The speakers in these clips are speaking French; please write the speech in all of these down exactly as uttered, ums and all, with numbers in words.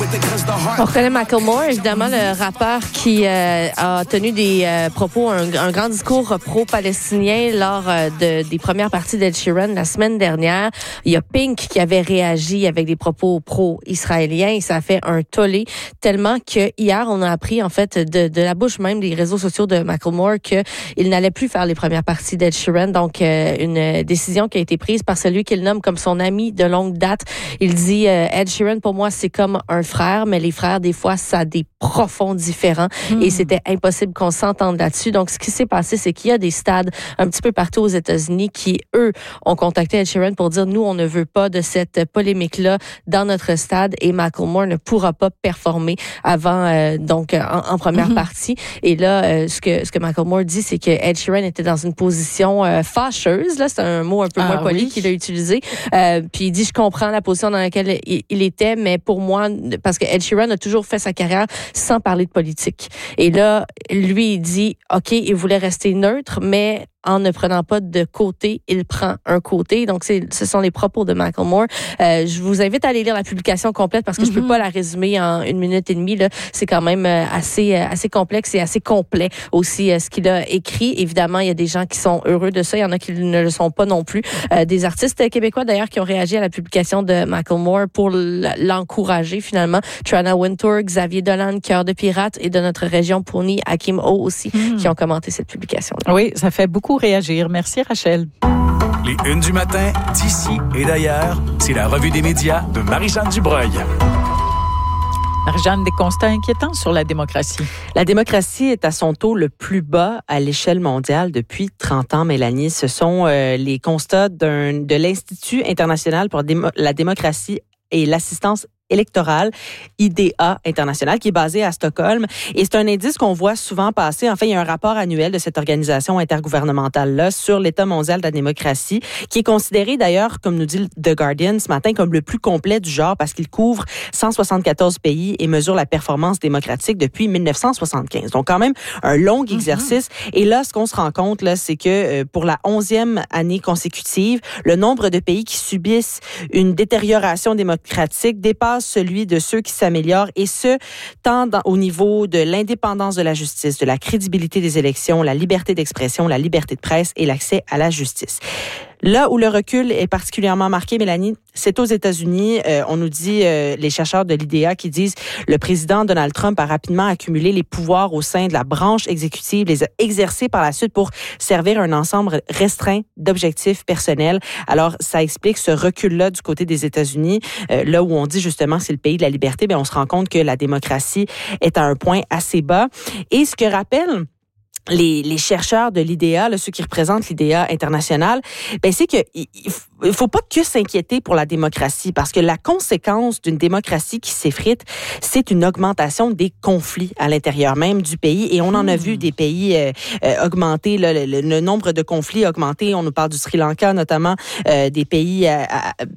On reconnaît Macklemore, évidemment, le rappeur qui euh, a tenu des euh, propos, un, un grand discours pro-palestinien lors euh, de, des premières parties d'Ed Sheeran la semaine dernière. Il y a Pink qui avait réagi avec des propos pro-israéliens et ça a fait un tollé tellement que hier, on a appris, en fait, de, de la bouche même des réseaux sociaux de Macklemore qu'il n'allait plus faire les premières parties d'Ed Sheeran. Donc, euh, une décision qui a été prise par celui qu'il nomme comme son ami de longue date. Il dit, euh, Ed Sheeran, pour moi, c'est comme un frère, mais les frères, des fois, ça a des profonds différents mmh. et c'était impossible qu'on s'entende là-dessus. Donc, ce qui s'est passé, c'est qu'il y a des stades un petit peu partout aux États-Unis qui, eux, ont contacté Ed Sheeran pour dire, nous, on ne veut pas de cette polémique-là dans notre stade et Macklemore ne pourra pas performer avant, euh, donc, en, en première mmh. partie. Et là, euh, ce que, ce que Macklemore dit, c'est que Ed Sheeran était dans une position euh, fâcheuse. Là, c'est un mot un peu ah, moins poli oui. qu'il a utilisé. Euh, puis il dit, je comprends la position dans laquelle il, il était, mais pour moi, parce que Ed Sheeran a toujours fait sa carrière sans parler de politique. Et là, lui, il dit, OK, il voulait rester neutre, mais en ne prenant pas de côté, il prend un côté. Donc, c'est, ce sont les propos de Macklemore. Euh, je vous invite à aller lire la publication complète parce que mm-hmm. je peux pas la résumer en une minute et demie. Là. C'est quand même assez, assez complexe et assez complet aussi ce qu'il a écrit. Évidemment, il y a des gens qui sont heureux de ça. Il y en a qui ne le sont pas non plus. Euh, des artistes québécois, d'ailleurs, qui ont réagi à la publication de Macklemore pour l'encourager, finalement. Trana Wintour, Xavier Dolan, Cœur de Pirate et de notre région Pony, Hakim O aussi, mm. qui ont commenté cette publication-là. Oui, ça fait beaucoup réagir. Merci, Rachel. Les Unes du matin, d'ici et d'ailleurs, c'est la revue des médias de Marie-Jeanne Dubreuil. Marie-Jeanne, des constats inquiétants sur la démocratie. La démocratie est à son taux le plus bas à l'échelle mondiale depuis trente ans, Mélanie. Ce sont euh, les constats d'un, de l'Institut international pour la démocratie et l'assistance électorale, I D A International, qui est basé à Stockholm. Et c'est un indice qu'on voit souvent passer. En fait, il y a un rapport annuel de cette organisation intergouvernementale-là sur l'état mondial de la démocratie, qui est considéré d'ailleurs, comme nous dit The Guardian ce matin, comme le plus complet du genre parce qu'il couvre cent soixante-quatorze pays et mesure la performance démocratique depuis dix-neuf cent soixante-quinze. Donc, quand même, un long mm-hmm. exercice. Et là, ce qu'on se rend compte, là, c'est que euh, pour la onzième année consécutive, le nombre de pays qui subissent une détérioration démocratique dépasse celui de ceux qui s'améliorent, et ce, tant dans, au niveau de l'indépendance de la justice, de la crédibilité des élections, la liberté d'expression, la liberté de presse et l'accès à la justice. Là où le recul est particulièrement marqué, Mélanie, c'est aux États-Unis. Euh, on nous dit, euh, les chercheurs de l'I D A qui disent le président Donald Trump a rapidement accumulé les pouvoirs au sein de la branche exécutive, les a exercés par la suite pour servir un ensemble restreint d'objectifs personnels. Alors, ça explique ce recul-là du côté des États-Unis, euh, là où on dit justement que c'est le pays de la liberté, bien, on se rend compte que la démocratie est à un point assez bas. Et ce que rappelle Les, les chercheurs de l'I D A, là, ceux qui représentent l'I D A international, ben c'est que il, il faut pas que s'inquiéter pour la démocratie, parce que la conséquence d'une démocratie qui s'effrite, c'est une augmentation des conflits à l'intérieur même du pays. Et on en a mmh. vu des pays euh, euh, augmenter, là, le, le nombre de conflits augmenter. On nous parle du Sri Lanka notamment, euh, des pays euh,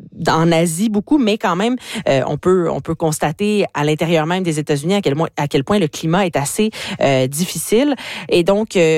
en Asie beaucoup, mais quand même, euh, on peut on peut constater à l'intérieur même des États-Unis à quel, à quel point le climat est assez euh, difficile. Et donc Donc, euh,